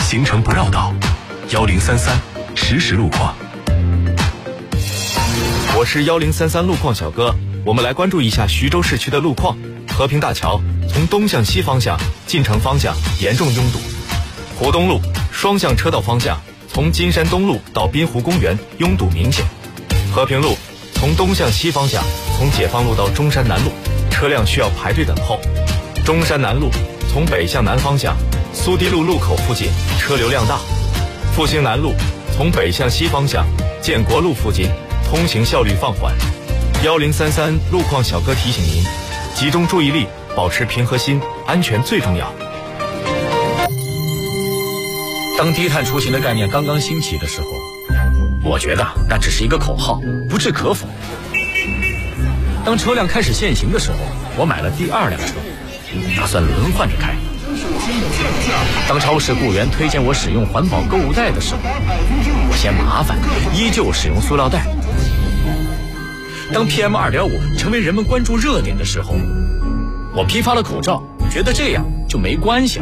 行程不绕道，1033实时路况。 我是1033路况小哥，我们来关注一下徐州市区的路况。和平大桥从东向西方向进城方向严重拥堵，湖东路双向车道方向从金山东路到滨湖公园拥堵明显，和平路从东向西方向从解放路到中山南路车辆需要排队等候，中山南路从北向南方向苏堤路路口附近车流量大，复兴南路从北向西方向建国路附近通行效率放缓。1033路况小哥提醒您，集中注意力，保持平和心，安全最重要。 当低碳出行的概念刚刚兴起的时候，我觉得那只是一个口号，不置可否。当车辆开始限行的时候，我买了第二辆车，打算轮换着开。当超市雇员推荐我使用环保购物袋的时候，我嫌麻烦，依旧使用塑料袋。当 PM2.5 成为人们关注热点的时候，我批发了口罩，觉得这样就没关系了。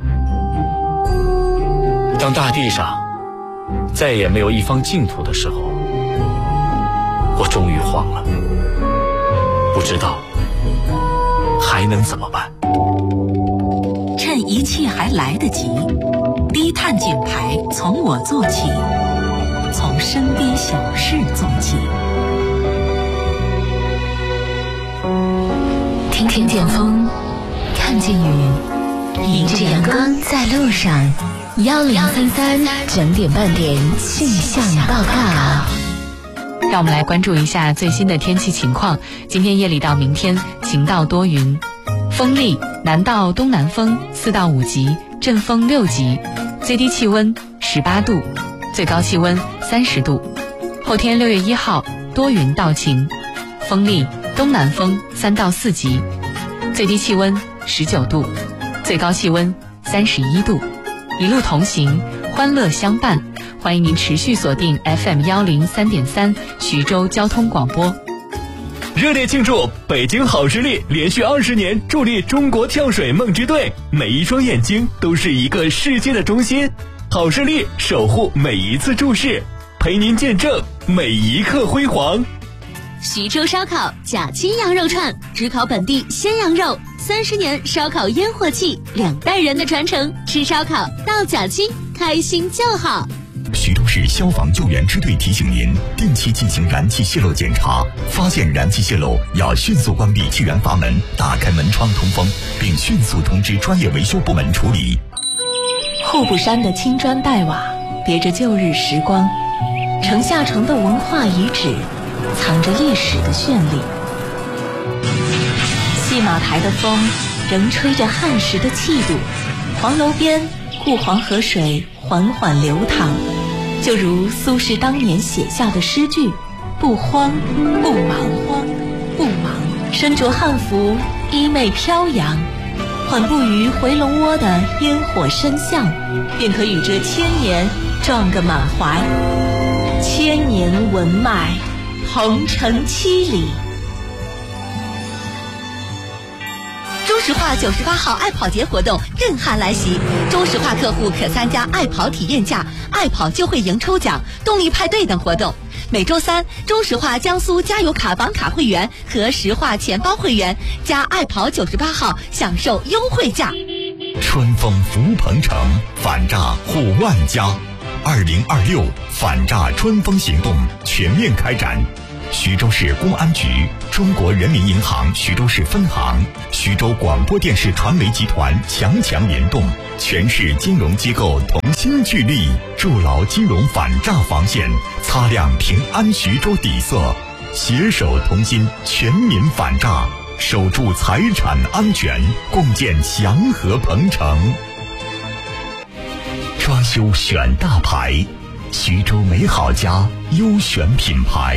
当大地上再也没有一方净土的时候，我终于慌了，不知道还能怎么办。 趁一切还来得及，低碳减排从我做起，从身边小事做起。听见风，看见雨，迎着阳光在路上。1033整点半点气象报告。 让我们来关注一下最新的天气情况。今天夜里到明天晴到多云，风力南到东南风4到5级，阵风6级，最低气温18度，最高气温30度。后天6月1号多云到晴，风力东南风3到4级，最低气温19度，最高气温31度。一路同行，欢乐相伴，欢迎您持续锁定 FM103.3 徐州交通广播。 热烈庆祝北京好视力连续20年助力中国跳水梦之队，每一双眼睛都是一个世界的中心，好视力守护每一次注视，陪您见证每一刻辉煌。 徐州烧烤甲亲羊肉串，只烤本地鲜羊肉，30年烧烤烟火气，2代人的传承，吃烧烤到甲亲，开心就好。 徐州市消防救援支队提醒您，定期进行燃气泄漏检查，发现燃气泄漏要迅速关闭气源阀门，打开门窗通风，并迅速通知专业维修部门处理。 户部山的青砖黛瓦别着旧日时光，城下城的文化遗址藏着历史的绚丽。戏马台的风仍吹着汉时的气度，黄楼边顾黄河水缓缓流淌，就如苏轼当年写下的诗句：不慌不忙，不忙，身着汉服，衣袂飘扬，缓步于回龙窝的烟火深巷，便可与这千年撞个满怀。千年文脉，鹏程7里。 中石化98号爱跑节活动震撼来袭，中石化客户可参加爱跑体验价、爱跑就会赢抽奖、动力派对等活动。每周三，中石化江苏加油卡绑卡会员和石化钱包会员加爱跑98号享受优惠价。 春风拂鹏程，反诈护万家。2026反诈春风行动全面开展。徐州市公安局、中国人民银行徐州市分行、徐州广播电视传媒集团强联动，全市金融机构同心聚力，筑牢金融反诈防线，擦亮平安徐州底色，携手同心，全民反诈，守住财产安全，共建祥和鹏程。抓优选大牌，徐州美好家优选品牌。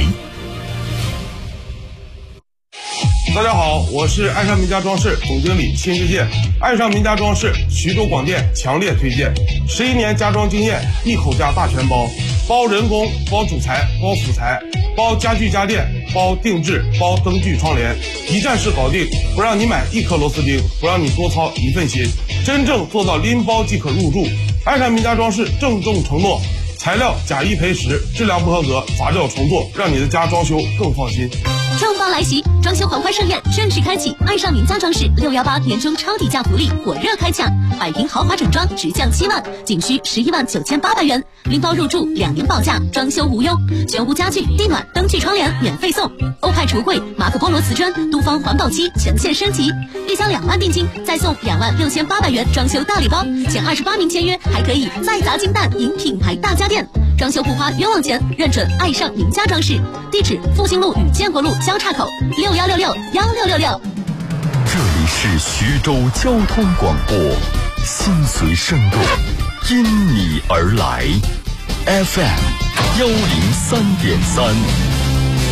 大家好，我是爱上名家装饰总经理辛世界。爱上名家装饰，徐州广电强烈推荐，11年家装经验，一口价大全包，包人工，包主材，包辅材，包家具家电，包定制，包灯具窗帘，一站式搞定，不让你买1颗螺丝钉，不让你多操1份心，真正做到拎包即可入住。 爱上名家装饰郑重承诺，材料假一赔10，质量不合格罚掉重做，让你的家装修更放心。 重磅来袭，装修狂欢盛宴正式开启！爱上名家装饰618年终超低价福利火热开抢，100平豪华整装直降7万，仅需119800元，拎包入住，2年保价，装修无忧，全屋家具、地暖、灯具、窗帘免费送，欧派橱柜、马可波罗瓷砖、都方环保漆全线升级，一箱2万定金，再送26800元装修大礼包，前28名签约还可以再砸金蛋赢品牌大家电。装修不花冤枉钱，认准爱上名家装饰，地址复兴路与建国路交叉口，61661666。 这里是徐州交通广播，心随声动，因你而来 ，FM103.3。